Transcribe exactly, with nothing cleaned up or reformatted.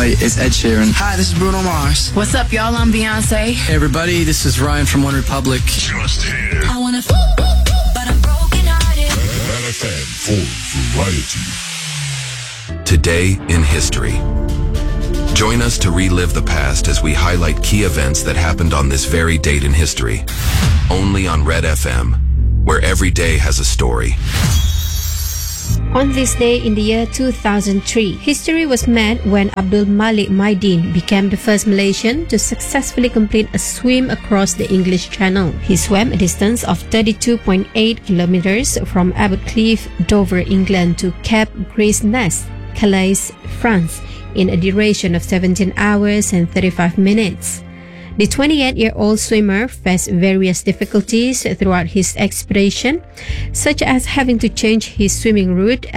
Hi, it's Ed Sheeran. Hi, this is Bruno Mars. What's up, y'all? I'm Beyonce. Hey, everybody, this is Ryan from One Republic. Just here. I wanna f- but I'm broken hearted. Red F M for variety. Today in history. Join us to relive the past as we highlight key events that happened on this very date in history. Only on Red F M, where every day has a story. On this day in the year two thousand three, history was made when Abdul Malik Maidin became the first Malaysian to successfully complete a swim across the English Channel. He swam a distance of thirty-two point eight kilometers from Abbot Cliff, Dover, England to Cape Grisnez, Calais, France, in a duration of seventeen hours and thirty-five minutes. The twenty-eight-year-old swimmer faced various difficulties throughout his expedition, such as having to change his swimming route